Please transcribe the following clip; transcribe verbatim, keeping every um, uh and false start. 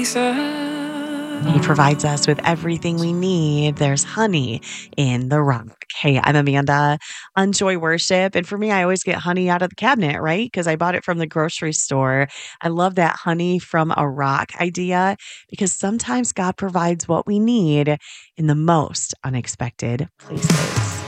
He provides us with everything we need. There's honey in the rock. Hey, I'm Amanda on Joy Worship. And for me, I always get honey out of the cabinet, right? Because I bought it from the grocery store. I love that honey from a rock idea because sometimes God provides what we need in the most unexpected places.